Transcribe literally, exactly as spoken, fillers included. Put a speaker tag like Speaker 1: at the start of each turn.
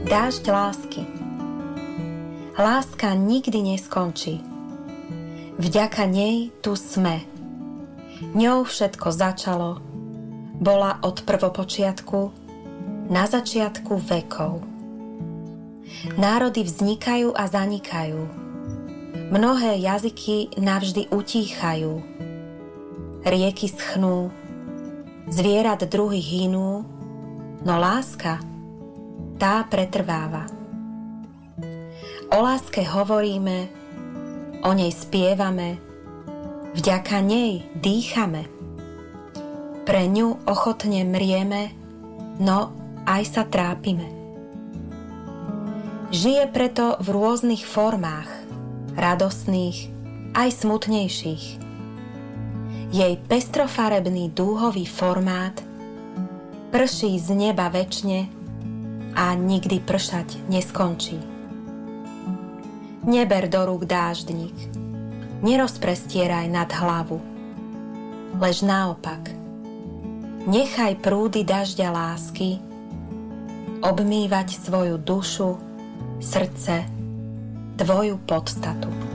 Speaker 1: Dážď lásky. Láska nikdy neskončí. Vďaka nej tu sme. Ňou všetko začalo, bola od prvopočiatku, na začiatku vekov. Národy vznikajú a zanikajú. Mnohé jazyky navždy utíchajú. Rieky schnú, zvierat druhy hynú, no láska, tá pretrváva. O láske hovoríme, o nej spievame, vďaka nej dýchame. Pre ňu ochotne mrieme, no aj sa trápime. Žije preto v rôznych formách, radosných aj smutnejších. Jej pestrofarebný dúhový formát prší z neba večne a nikdy pršať neskončí. Neber do rúk dáždnik, nerozprestieraj nad hlavu, lež naopak, nechaj prúdy dažďa lásky obmývať svoju dušu, srdce, tvoju podstatu.